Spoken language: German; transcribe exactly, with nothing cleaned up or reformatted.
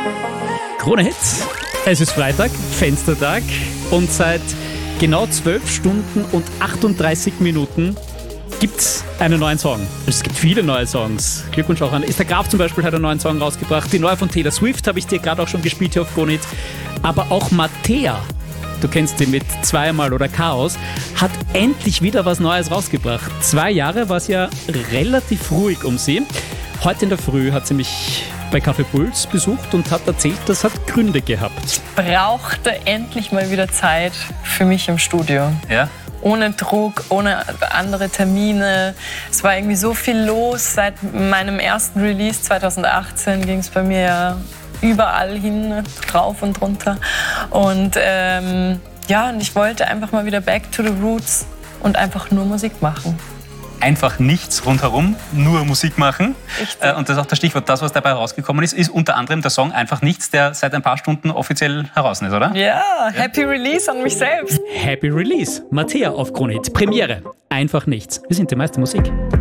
Krone Hits. Es ist Freitag, Fenstertag und seit genau zwölf Stunden und achtunddreißig Minuten gibt's einen neuen Song. Es gibt viele neue Songs. Glückwunsch auch an Esther Graf zum Beispiel, hat einen neuen Song rausgebracht. Die neue von Taylor Swift habe ich dir gerade auch schon gespielt hier auf Krone Hits. Aber auch Mattea, du kennst sie mit Zweimal oder Chaos, hat endlich wieder was Neues rausgebracht. Zwei Jahre war es ja relativ ruhig um sie. Heute in der Früh hat sie mich bei Kaffee Puls besucht und hat erzählt, das hat Gründe gehabt. Ich brauchte endlich mal wieder Zeit für mich im Studio. Ja? Ohne Druck, ohne andere Termine. Es war irgendwie so viel los. Seit meinem ersten Release zwanzig achtzehn ging es bei mir ja überall hin, drauf und runter. Und ähm, ja, und ich wollte einfach mal wieder back to the roots und einfach nur Musik machen. Einfach nichts rundherum, nur Musik machen. Richtig. Und das ist auch das Stichwort. Das, was dabei rausgekommen ist, ist unter anderem der Song Einfach nichts, der seit ein paar Stunden offiziell heraus ist, oder? Ja, Happy Release an mich selbst. Happy Release. Mattea auf Krone Hits. Premiere. Einfach nichts. Wir sind die meiste Musik.